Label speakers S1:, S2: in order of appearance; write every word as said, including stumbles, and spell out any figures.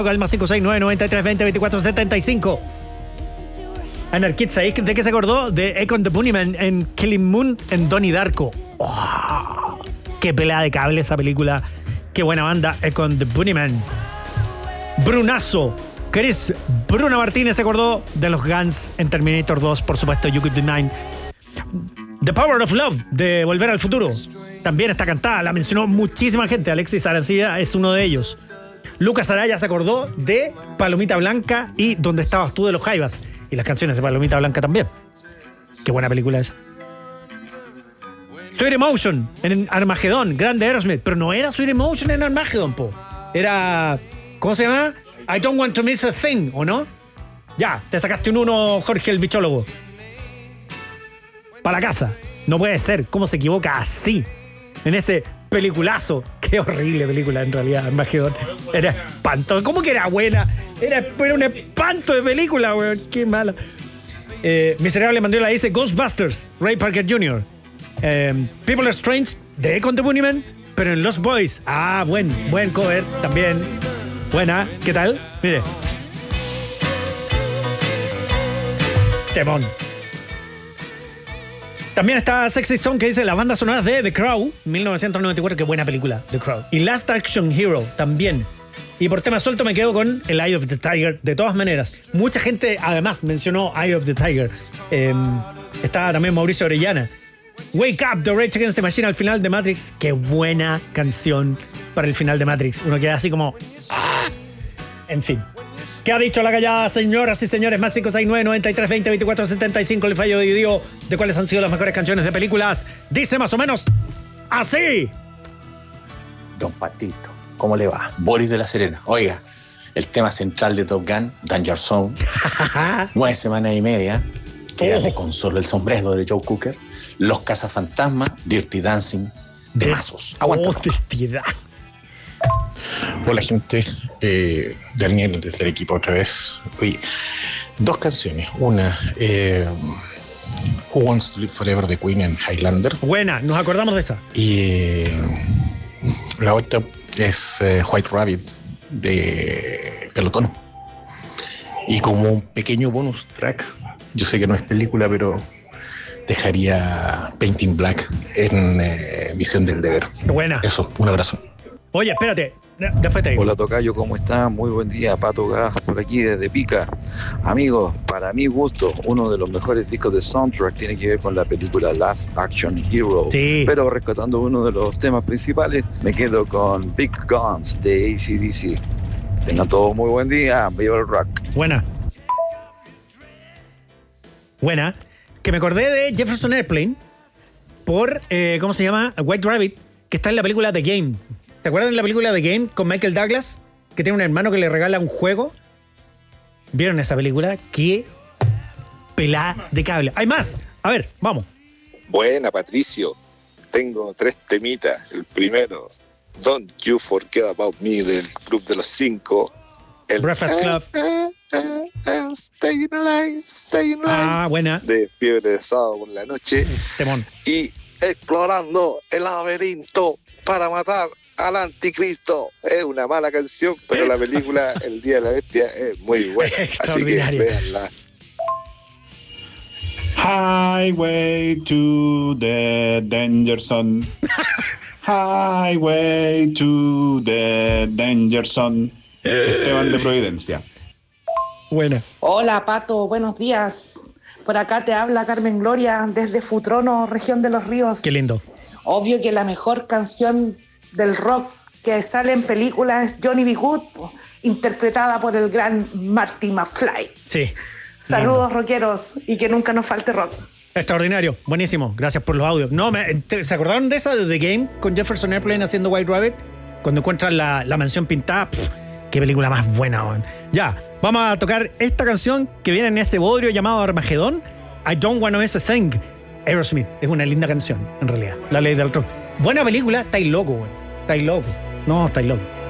S1: al más cinco seis nueve nueve tres dos cero dos cuatro siete cinco. Anarkid, ¿sabéis de qué se acordó? De Egon the Bunnyman en Killing Moon en Donnie Darko. Oh, qué pelea de cable esa película. Qué buena banda, Egon the Bunnyman. Brunazo. Chris Bruna Martínez se acordó de los Guns en Terminator dos, por supuesto, You Could Be Mine. The Power of Love de Volver al Futuro también está cantada, la mencionó muchísima gente. Alexis Arancilla es uno de ellos. Lucas Araya se acordó de Palomita Blanca y Donde estabas tú de los Jaivas, y las canciones de Palomita Blanca también. Qué buena película esa. Sweet Emotion en Armageddon, grande Aerosmith, pero no era Sweet Emotion en Armageddon, po. Era, ¿cómo se llama? I Don't Want to Miss a Thing, ¿o no? Ya, te sacaste un uno, Jorge el bichólogo. Para la casa. No puede ser. ¿Cómo se equivoca así? En ese peliculazo. Qué horrible película, en realidad, Armageddon. Era espantoso. ¿Cómo que era buena? Era, era un espanto de película, weón. Qué mala. Eh, Miserable Mandela dice Ghostbusters, Ray Parker junior Eh, People Are Strange, de Egon the Bunnyman, pero en Lost Boys. Ah, buen, buen cover también. Buena. ¿Qué tal? Mire. Temón. También está Sexy Stone, que dice la banda sonora de The Crow, mil novecientos noventa y cuatro, qué buena película, The Crow. Y Last Action Hero también. Y por tema suelto me quedo con el Eye of the Tiger, de todas maneras. Mucha gente además mencionó Eye of the Tiger. Eh, está también Mauricio Orellana. Wake Up, The Rage Against the Machine al final de Matrix. Qué buena canción para el final de Matrix. Uno queda así como... ¡ah! En fin. ¿Qué ha dicho la callada, señoras y señores? Más cinco seis nueve nueve tres dos cero dos cuatro siete cinco. El fallo dividido de cuáles han sido las mejores canciones de películas. Dice más o menos así.
S2: Don Patito, ¿cómo le va? Boris de la Serena. Oiga, el tema central de Top Gun, Danger Zone. Nueve semanas y media. Quédate oh. con solo el sombrero de Joe Cooker. Los Cazafantasmas, Dirty Dancing, de mazos. Aguanta.
S1: Oh, Dirty Dancing.
S3: Hola gente, eh, Daniel desde el equipo otra vez. Oye, dos canciones. Una, eh, Who Wants to Live Forever de Queen en Highlander.
S1: Buena, nos acordamos de esa.
S3: Y eh, la otra es eh, White Rabbit de Pelotón. Y como un pequeño bonus track, yo sé que no es película, pero dejaría Painting Black en eh, Visión del Deber.
S1: Buena.
S3: Eso, un abrazo.
S1: Oye, espérate. Después te digo.
S4: Hola tocayo, ¿cómo están? Muy buen día, Pato Gas por aquí desde Pica. Amigos, para mi gusto, uno de los mejores discos de soundtrack tiene que ver con la película Last Action Hero.
S1: Sí.
S4: Pero rescatando uno de los temas principales, me quedo con Big Guns de A C D C. Tengan todos muy buen día, viva el rock.
S1: Buena. Buena. Que me acordé de Jefferson Airplane por, eh, ¿cómo se llama? White Rabbit, que está en la película The Game. ¿Se acuerdan de la película The Game con Michael Douglas? Que tiene un hermano que le regala un juego. ¿Vieron esa película? ¡Qué pelada de cable! ¡Hay más! A ver, vamos.
S5: Buena, Patricio. Tengo tres temitas. El primero, Don't You Forget About Me, del Club de los Cinco. El
S1: Breakfast Club.
S5: Uh, uh, uh, uh, staying Alive, Staying Alive.
S1: Ah, buena.
S5: De Fiebre de Sábado por la Noche.
S1: Temón.
S5: Y Explorando el Laberinto para Matar al Anticristo. Es una mala canción, pero la película El Día de la Bestia es muy buena. Así que véanla.
S6: Highway to the Danger Zone. Highway to the Danger Zone. Esteban de Providencia.
S1: Buena.
S7: Hola, Pato, buenos días. Por acá te habla Carmen Gloria desde Futrono, región de Los Ríos.
S1: Qué lindo.
S7: Obvio que la mejor canción del rock que sale en películas es Johnny B. Good, interpretada por el gran Marty McFly.
S1: Sí.
S7: Saludos,
S1: lindo.
S7: Rockeros, y que nunca nos falte rock.
S1: Extraordinario, buenísimo, gracias por los audios. No, me, ¿se acordaron de esa de The Game con Jefferson Airplane haciendo White Rabbit? Cuando encuentran la, la mansión pintada, pff, qué película más buena, man. Ya, vamos a tocar esta canción que viene en ese bodrio llamado Armagedón. I Don't Wanna Miss a Thing. Aerosmith, es una linda canción, en realidad. La ley del rock. Buena película, estáis loco, güey. Estáis loco. No, estáis loco.